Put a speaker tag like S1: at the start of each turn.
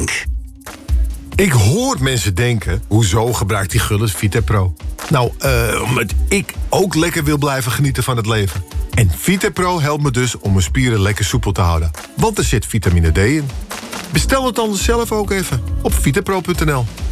S1: Denk.
S2: Ik hoor mensen denken, hoezo gebruikt die Gullis VitaPro? Nou, omdat ik ook lekker wil blijven genieten van het leven. En VitaPro helpt me dus om mijn spieren lekker soepel te houden. Want er zit vitamine D in. Bestel het dan zelf ook even op vitapro.nl.